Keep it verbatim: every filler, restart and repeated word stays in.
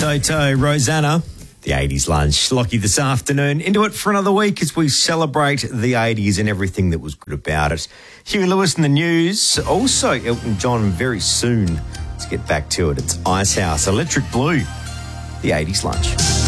Toto, Rosanna, the eighties lunch. Lockie this afternoon. Into it for another week as we celebrate the eighties and everything that was good about it. Huey Lewis in the news. Also, Elton John very soon. Let's get back to it. It's Icehouse, Electric Blue, the eighties lunch.